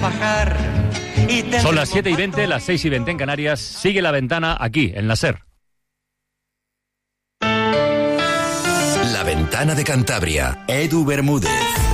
Son las 7:20, las 6:20 en Canarias. Sigue La Ventana aquí, en la SER. La Ventana de Cantabria. Edu Bermúdez.